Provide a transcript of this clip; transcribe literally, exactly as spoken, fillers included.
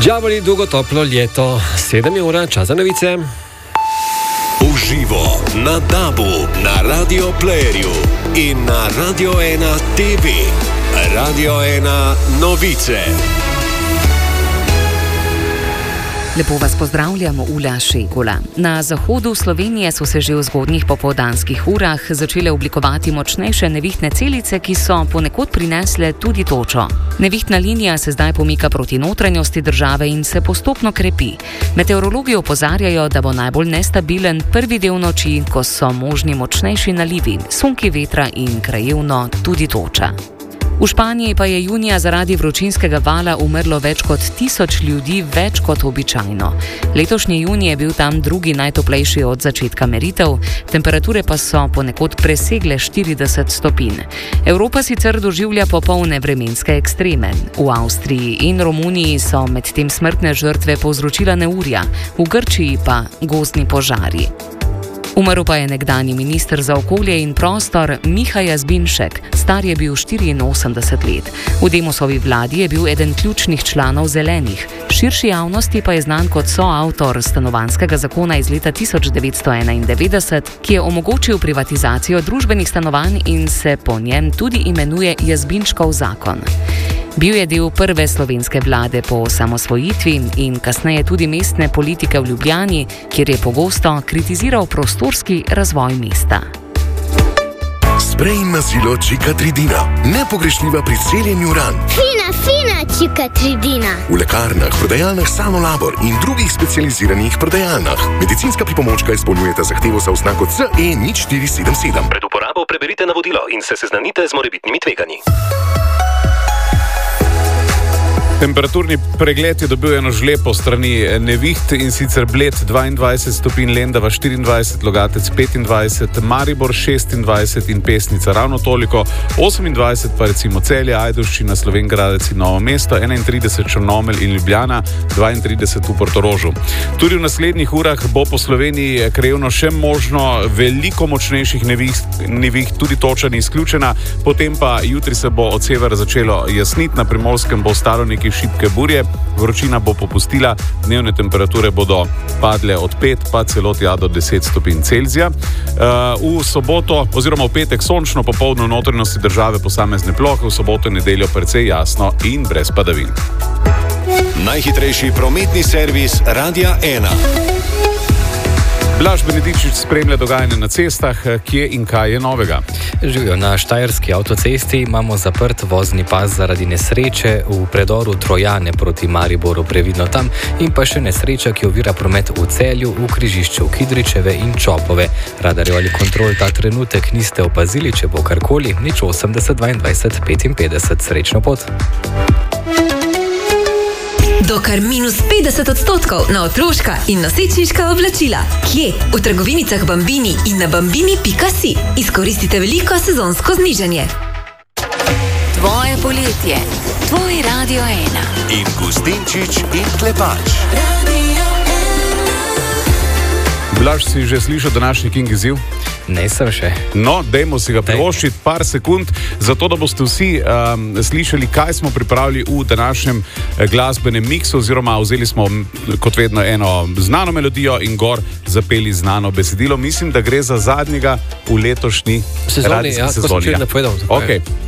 Đavoli dugo toplo ljeto, sedem je ura, čas za novice. Uživo na Dabu, na Radio Playerju in na Radio ena T V. Radio ena novice. Lepo vas pozdravljamo, Ula Šegula. Na zahodu Slovenije so se že v zgodnjih popoldanskih urah začele oblikovati močnejše nevihtne celice, ki so ponekod prinesle tudi točo. Nevihtna linija se zdaj pomika proti notranjosti države in se postopno krepi. Meteorologi opozarjajo, da bo najbolj nestabilen prvi del noči, ko so možni močnejši nalivi, sunki vetra in krajevno tudi toča. V Španiji pa je junija zaradi vročinskega vala umrlo več kot tisoč ljudi, več kot običajno. Letošnji junij je bil tam drugi najtoplejši od začetka meritev, temperature pa so ponekod presegle štirideset stopinj. Evropa sicer doživlja popolne vremenske ekstreme. V Avstriji in Romuniji so medtem smrtne žrtve povzročila neurja, v Grčiji pa gozdni požari. Umrl pa je nekdanji minister za okolje in prostor Miha Jazbinšek, star je bil štiriinosemdeset let. V Demosovi vladi je bil eden ključnih članov Zelenih. Širši javnosti pa je znan kot soavtor stanovanjskega zakona iz leta tisoč devetsto enaindevetdeset, ki je omogočil privatizacijo družbenih stanovanj in se po njem tudi imenuje Jazbinškov zakon. Bil je del prve slovenske vlade po osamosvojitvi in kasneje tudi mestne politike v Ljubljani, kjer je pogosto kritiziral prostorski razvoj mesta. Sprej mazilo Čikatridina. Nepogrešljiva pri celjenju ran. Fina, fina Čikatridina. V lekarnah, prodajalnah Sanolabor in drugih specializiranih prodajalnah. Medicinska pripomočka izpolnjujeta zahtevo za oznako C E nič štiri sedem sedem. Pred uporabo preberite navodilo in se seznanite z morebitnimi tveganji. Temperaturni pregled je dobil eno žlepo strani neviht, in sicer Bled dvaindvajset stopinj, Lendava štiriindvajset, Logatec petindvajset, Maribor šestindvajset in Pesnica ravno toliko, osemindvajset pa recimo Celje, Ajdovščina, Slovenj Gradec in Novo mesto, enaintrideset Črnomelj in Ljubljana, dvaintrideset v Portorožu. Tudi v naslednjih urah bo po Sloveniji krajevno še možno veliko močnejših neviht, neviht tudi toča ni izključena, potem pa jutri se bo od severa začelo jasniti, na Primorskem bo ostalo nekaj šibke burje, vročina bo popustila, dnevne temperature bodo padle od pet pa celo tja do deset stopinj Celzija. V soboto oziroma v petek sončno, popoldne v notranjosti države posamezne plohe, v soboto in nedeljo precej jasno in brez padavin. Najhitrejši prometni servis Radia ena. Blaž Benedičič spremlja dogajanje na cestah, kje in kaj je novega. Živijo na Štajerski avtocesti, imamo zaprt vozni pas zaradi nesreče v predoru Trojane proti Mariboru, previdno tam, in pa še nesreča, ki ovira promet v Celju, v križišču Kidričeve in Čopove. Radarjev ali kontrol ta trenutek niste opazili, če bo karkoli, nič osemdeset dvaindvajset petinpetdeset. Srečno pot! Do kar minus petdeset odstotkov na otroška in nosečniška oblačila. Kje? V trgovinicah Bambini in na bambini pika si. Izkoristite veliko sezonsko znižanje. Tvoje poletje, tvoj Radio ena. In Gustinčič in Klepač. Blaž, si že slišal današnji King izziv? Ne sem še. No, dajmo si ga privoščiti par sekund, zato da boste vsi um, slišali, kaj smo pripravili v današnjem glasbenem miksu, oziroma vzeli smo kot vedno eno znano melodijo in gor zapeli znano besedilo. Mislim, da gre za zadnjega v letošnji sezoni. radijski Ja, sezoni. Ja. Okay.